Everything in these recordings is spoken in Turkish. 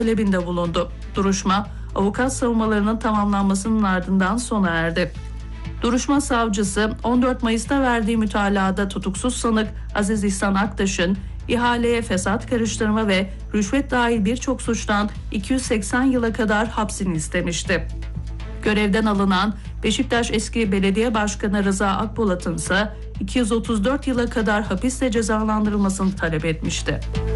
talebinde bulundu. Duruşma, avukat savunmalarının tamamlanmasının ardından sona erdi. Duruşma savcısı 14 Mayıs'ta verdiği mütalada tutuksuz sanık Aziz İhsan Aktaş'ın ihaleye fesat karıştırma ve rüşvet dahil birçok suçtan 280 yıla kadar hapsini istemişti. Görevden alınan Beşiktaş eski belediye başkanı Rıza Akpolat'ın ise 234 yıla kadar hapisle cezalandırılmasını talep etmişti.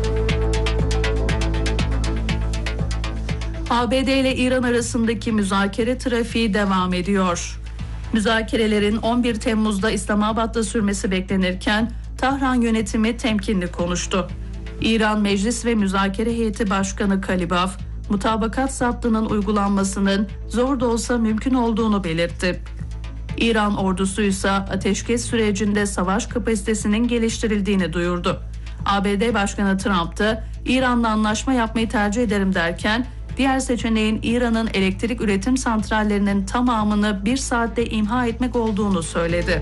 ABD ile İran arasındaki müzakere trafiği devam ediyor. Müzakerelerin 11 Temmuz'da İslamabad'da sürmesi beklenirken Tahran yönetimi temkinli konuştu. İran Meclis ve Müzakere Heyeti Başkanı Kalibaf, mutabakat zaptının uygulanmasının zor da olsa mümkün olduğunu belirtti. İran ordusu ise ateşkes sürecinde savaş kapasitesinin geliştirildiğini duyurdu. ABD Başkanı Trump da İran'la anlaşma yapmayı tercih ederim derken, diğer seçeneğin İran'ın elektrik üretim santrallerinin tamamını bir saatte imha etmek olduğunu söyledi.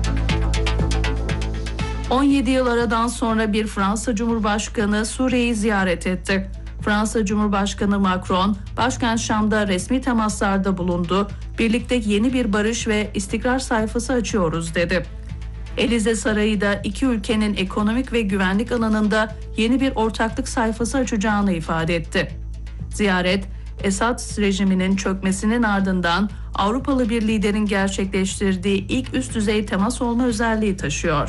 17 yıl aradan sonra bir Fransa Cumhurbaşkanı Suriye'yi ziyaret etti. Fransa Cumhurbaşkanı Macron, başkent Şam'da resmi temaslarda bulundu. Birlikte yeni bir barış ve istikrar sayfası açıyoruz dedi. Elize Sarayı da iki ülkenin ekonomik ve güvenlik alanında yeni bir ortaklık sayfası açacağını ifade etti. Ziyaret, Esad rejiminin çökmesinin ardından Avrupalı bir liderin gerçekleştirdiği ilk üst düzey temas olma özelliği taşıyor.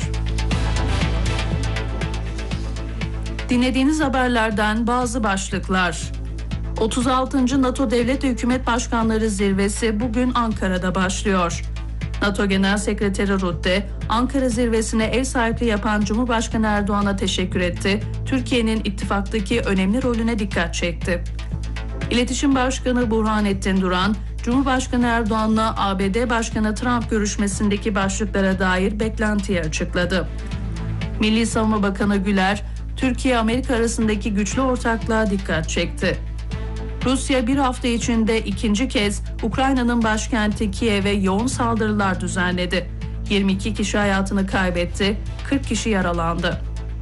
Dinlediğiniz haberlerden bazı başlıklar. 36. NATO Devlet ve Hükümet Başkanları Zirvesi bugün Ankara'da başlıyor. NATO Genel Sekreteri Rutte, Ankara zirvesine ev sahipliği yapan Cumhurbaşkanı Erdoğan'a teşekkür etti. Türkiye'nin ittifaktaki önemli rolüne dikkat çekti. İletişim Başkanı Burhanettin Duran, Cumhurbaşkanı Erdoğan'la ABD Başkanı Trump görüşmesindeki başlıklara dair beklentiyi açıkladı. Milli Savunma Bakanı Güler, Türkiye-Amerika arasındaki güçlü ortaklığa dikkat çekti. Rusya bir hafta içinde ikinci kez Ukrayna'nın başkenti Kiev'e yoğun saldırılar düzenledi. 22 kişi hayatını kaybetti, 40 kişi yaralandı.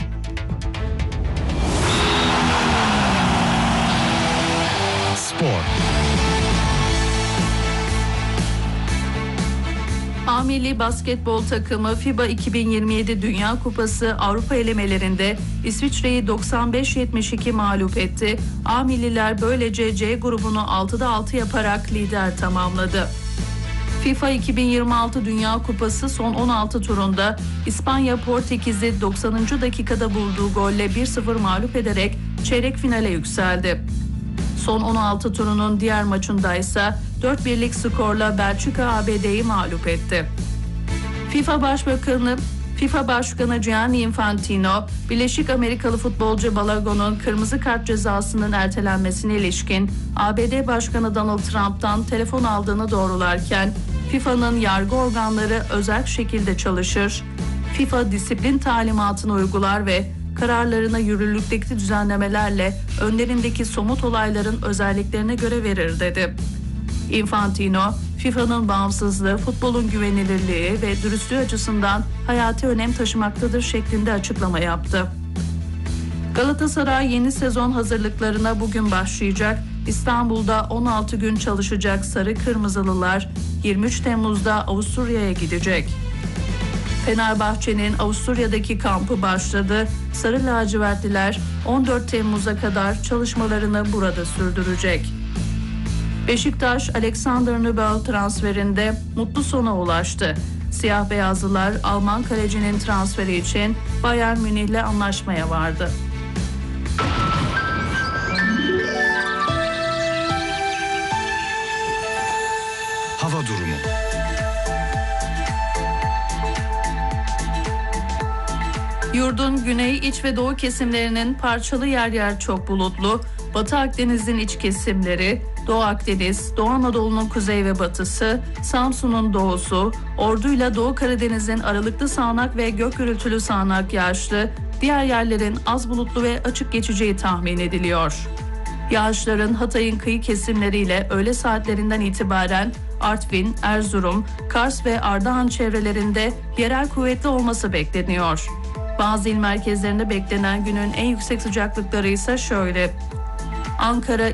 Spor. A Milli Basketbol takımı FIBA 2027 Dünya Kupası Avrupa elemelerinde İsviçre'yi 95-72 mağlup etti. A Milliler böylece C grubunu 6'da 6 yaparak lider tamamladı. FIFA 2026 Dünya Kupası son 16 turunda İspanya Portekiz'i 90. dakikada bulduğu golle 1-0 mağlup ederek çeyrek finale yükseldi. Son 16 turunun diğer maçında ise 4-1'lik skorla Belçika ABD'yi mağlup etti. FIFA Başkanı Gianni Infantino, Birleşik Amerikalı futbolcu Balagon'un kırmızı kart cezasının ertelenmesine ilişkin ABD Başkanı Donald Trump'tan telefon aldığını doğrularken, FIFA'nın yargı organları özerk şekilde çalışır, FIFA disiplin talimatını uygular ve kararlarına yürürlükteki düzenlemelerle önlerindeki somut olayların özelliklerine göre verir dedi. Infantino, FIFA'nın bağımsızlığı, futbolun güvenilirliği ve dürüstlüğü açısından hayati önem taşımaktadır şeklinde açıklama yaptı. Galatasaray yeni sezon hazırlıklarına bugün başlayacak. İstanbul'da 16 gün çalışacak Sarı Kırmızılılar 23 Temmuz'da Avusturya'ya gidecek. Fenerbahçe'nin Avusturya'daki kampı başladı. Sarı lacivertliler 14 Temmuz'a kadar çalışmalarını burada sürdürecek. Beşiktaş, Alexander Nubel transferinde mutlu sona ulaştı. Siyah beyazlılar Alman kalecinin transferi için Bayern Münih'le anlaşmaya vardı. Hava durumu. Yurdun güney, iç ve doğu kesimlerinin parçalı yer yer çok bulutlu, Batı Akdeniz'in iç kesimleri, Doğu Akdeniz, Doğu Anadolu'nun kuzey ve batısı, Samsun'un doğusu, Ordu'yla Doğu Karadeniz'in aralıklı sağanak ve gök gürültülü sağanak yağışlı, diğer yerlerin az bulutlu ve açık geçeceği tahmin ediliyor. Yağışların Hatay'ın kıyı kesimleriyle öğle saatlerinden itibaren Artvin, Erzurum, Kars ve Ardahan çevrelerinde yerel kuvvetli olması bekleniyor. Bazı il merkezlerinde beklenen günün en yüksek sıcaklıkları ise şöyle: Ankara